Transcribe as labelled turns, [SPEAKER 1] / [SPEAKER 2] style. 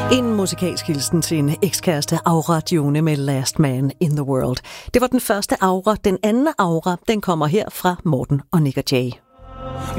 [SPEAKER 1] En musikalsk hilsen til en ekskæreste, Aura Dione med Last Man in the World. Det var den første Aura. Den anden Aura, den kommer her fra Morten og Nick og Jay.